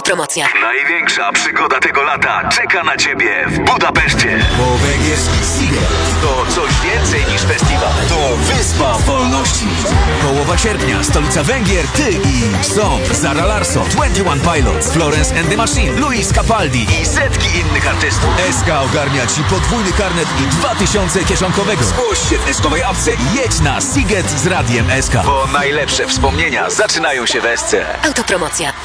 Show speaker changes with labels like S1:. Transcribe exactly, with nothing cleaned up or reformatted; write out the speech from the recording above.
S1: Autopromocja.
S2: Największa przygoda tego lata czeka na Ciebie w Budapeszcie.
S3: Bo węgierski Siget
S2: To coś więcej niż festiwal.
S3: to wyspa wolności. Połowa sierpnia, stolica Węgier, ty i są Zara Larsson, dwadzieścia jeden Pilots, Florence and the Machine, Luis Capaldi
S2: I setki innych artystów.
S3: S K ogarnia ci podwójny karnet i dwa tysiące kieszonkowego. Zgłoś się w eskowej apce i jedź na Siget z Radiem S K.
S2: Bo najlepsze wspomnienia zaczynają się w Esce.
S1: Autopromocja.